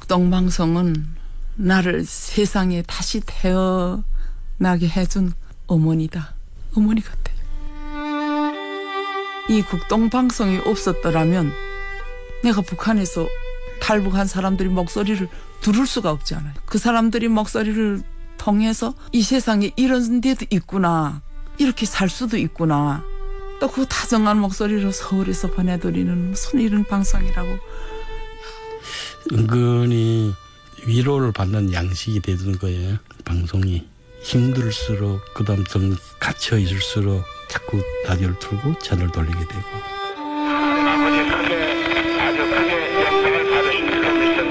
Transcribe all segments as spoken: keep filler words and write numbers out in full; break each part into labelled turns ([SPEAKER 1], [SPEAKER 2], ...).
[SPEAKER 1] 국동방송은 나를 세상에 다시 태어나게 해준 어머니다. 어머니 같아요. 이 국동방송이 없었더라면 내가 북한에서 탈북한 사람들이 목소리를 들을 수가 없잖아요. 그 사람들이 목소리를 통해서 이 세상에 이런 데도 있구나, 이렇게 살 수도 있구나, 또 그 다정한 목소리로 서울에서 보내드리는 무슨 이런 방송이라고.
[SPEAKER 2] 은근히 위로를 받는 양식이 되는 거예요. 방송이 힘들수록, 그 다음 좀 갇혀 있을수록 자꾸 라디오를 틀고 채널 돌리게 되고.
[SPEAKER 3] 아버지 크게, 아주 크게 영광을 받으신 줄로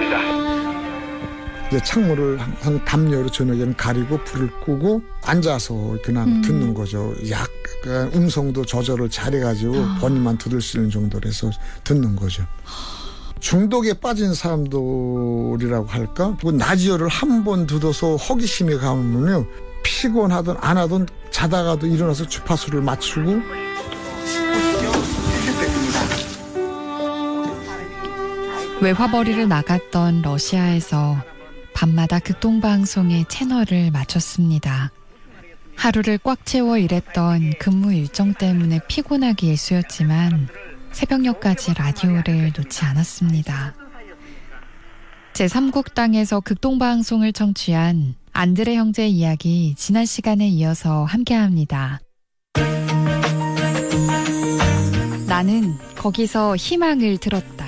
[SPEAKER 3] 믿습니다.
[SPEAKER 4] 이제 창문을 항상 담요로 저녁에는 가리고 불을 끄고 앉아서 그냥 음. 듣는 거죠. 약간 음성도 조절을 잘해가지고 아. 본인만 들을 수 있는 정도로 해서 듣는 거죠. 중독에 빠진 사람들이라고 할까? 라디오를 한 번 듣어서 호기심이 가면요, 피곤하든 안 하든 자다가도 일어나서 주파수를 맞추고.
[SPEAKER 5] 외화벌이를 나갔던 러시아에서 밤마다 극동방송의 채널을 맞췄습니다. 하루를 꽉 채워 일했던 근무 일정 때문에 피곤하기 일쑤였지만 새벽녘까지 라디오를 놓지 않았습니다. 제삼국당에서 극동방송을 청취한 안드레 형제의 이야기, 지난 시간에 이어서 함께합니다. 나는 거기서 희망을 들었다.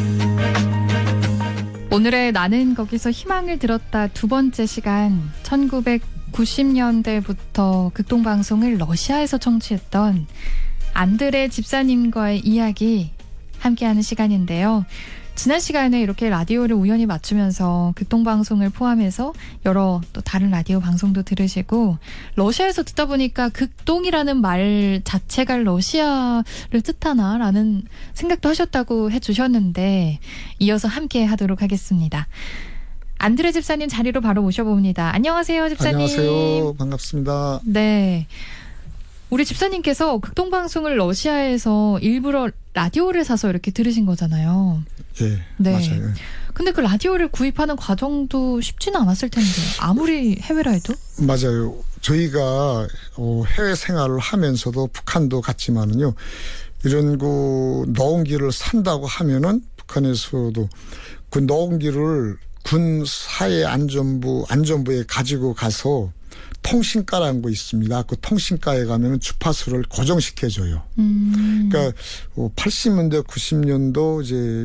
[SPEAKER 5] 오늘의 나는 거기서 희망을 들었다 두 번째 시간, 천구백구십 년대부터 극동방송을 러시아에서 청취했던 안드레 집사님과의 이야기 함께하는 시간인데요. 지난 시간에 이렇게 라디오를 우연히 맞추면서 극동방송을 포함해서 여러 또 다른 라디오 방송도 들으시고, 러시아에서 듣다 보니까 극동이라는 말 자체가 러시아를 뜻하나라는 생각도 하셨다고 해주셨는데, 이어서 함께 하도록 하겠습니다. 안드레 집사님 자리로 바로 모셔봅니다. 안녕하세요, 집사님.
[SPEAKER 4] 안녕하세요. 반갑습니다.
[SPEAKER 5] 네. 우리 집사님께서 극동방송을 러시아에서 일부러 라디오를 사서 이렇게 들으신 거잖아요.
[SPEAKER 4] 예,
[SPEAKER 5] 네.
[SPEAKER 4] 맞아요.
[SPEAKER 5] 근데 그 라디오를 구입하는 과정도 쉽지는 않았을 텐데, 아무리 해외라 해도?
[SPEAKER 4] 맞아요. 저희가 해외 생활을 하면서도 북한도 갔지만은요, 이런 그 노원기를 산다고 하면은 북한에서도 그 노원기를 군 사회안전부 안전부에 가지고 가서 통신가라는 거 있습니다. 그 통신가에 가면은 주파수를 고정시켜줘요. 음. 그러니까 팔십 년대, 구십 년도 이제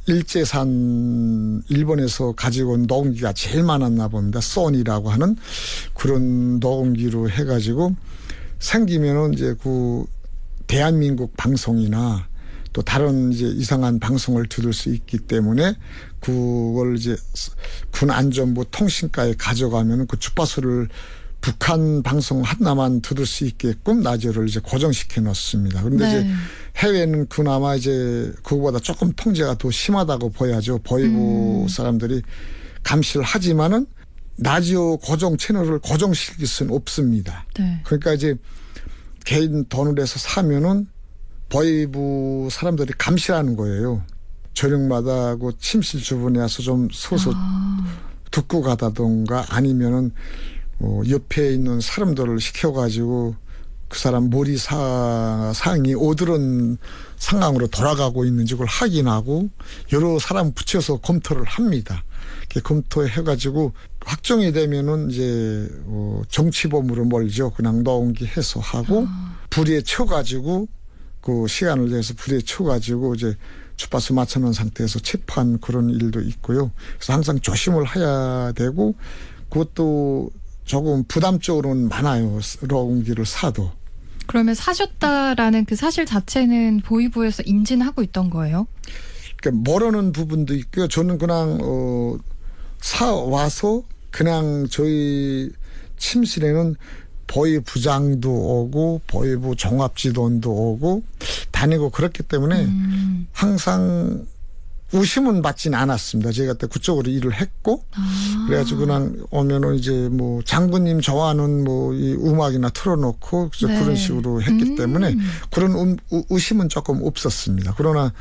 [SPEAKER 4] 일제산 일본에서 가지고 온 노원기가 제일 많았나 봅니다. 소니라고 하는 그런 노원기로 해가지고 생기면은 이제 그 대한민국 방송이나 또 다른 이제 이상한 방송을 들을 수 있기 때문에 그걸 이제 군 안전부 통신가에 가져가면은 그 주파수를 북한 방송 하나만 들을 수 있게끔 라디오를 이제 고정시켜 놓습니다. 그런데 네. 이제 해외는 그나마 이제 그거보다 조금 통제가 더 심하다고 보야죠. 보이부 음. 사람들이 감시를 하지만은 라디오 고정 채널을 고정시킬 수는 없습니다. 네. 그러니까 이제 개인 돈을 해서 사면은 보이부 사람들이 감시하는 거예요. 저녁마다 그 침실 주변에 와서 좀 서서 아. 듣고 가다던가 아니면은 어, 옆에 있는 사람들을 시켜가지고 그 사람 머리 사, 상이 어두런 상황으로 돌아가고 있는지 그걸 확인하고 여러 사람 붙여서 검토를 합니다. 이렇게 검토해가지고 확정이 되면은 이제 어, 정치범으로 몰죠. 그냥 노원기 해소하고 아. 불에 쳐가지고 그 시간을 내서 불에 쳐가지고 이제 주파수 맞춰놓은 상태에서 체포한 그런 일도 있고요. 그래서 항상 조심을 해야 되고 그것도 조금 부담적으로는 많아요. 노원기를 사도.
[SPEAKER 5] 그러면 사셨다라는 그 사실 자체는 보이부에서 인지는 하고 있던 거예요?
[SPEAKER 4] 그러니까 모르는 부분도 있고요. 저는 그냥 어, 사 와서 그냥 저희 침실에는 보이부장도 오고 보이부 종합지도원도 오고 다니고 그렇기 때문에 음. 항상 의심은 받지는 않았습니다. 제가 그때 그쪽으로 일을 했고 아. 그래가지고 그냥 오면은 이제 뭐 장군님 좋아하는 뭐 이 음악이나 틀어놓고 네. 그런 식으로 했기 음. 때문에 그런 음, 의심은 조금 없었습니다. 그러나